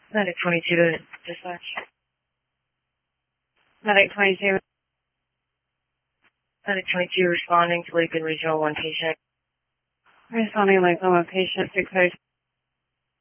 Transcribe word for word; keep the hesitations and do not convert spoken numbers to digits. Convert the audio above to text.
Medic twenty-two to dispatch. Medic twenty-two. Medic twenty-two responding to Lakewood Regional one patient. Responding to Lakewood one patient, six oh